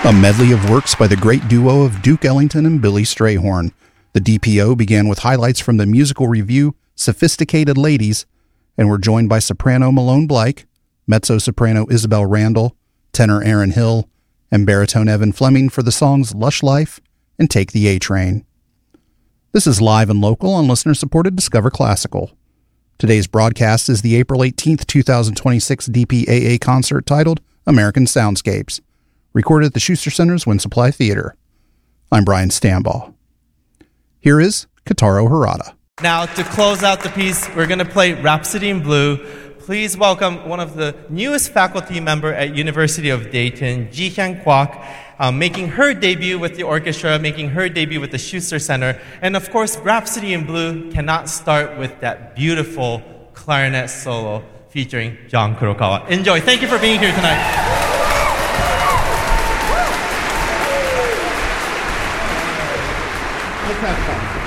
A medley of works by the great duo of Duke Ellington and Billy Strayhorn. The DPO began with highlights from the musical review Sophisticated Ladies, and were joined by soprano Malone Blake, mezzo-soprano Isabel Randall, tenor Aaron Hill, and baritone Evan Fleming for the songs Lush Life and Take the A-Train. This is live and local on listener-supported Discover Classical. Today's broadcast is the April 18th, 2026 DPAA concert titled American Soundscapes, recorded at the Schuster Center's Wind Supply Theater. I'm Brian Stambaugh. Here is Kotaro Harada. Now, to close out the piece, we're going to play Rhapsody in Blue. Please welcome one of the newest faculty member at University of Dayton, Ji-Hyun Kwak, making her debut with the orchestra, making her debut with the Schuster Center. And of course, Rhapsody in Blue cannot start with that beautiful clarinet solo featuring John Kurokawa. Enjoy. Thank you for being here tonight. Let's have fun.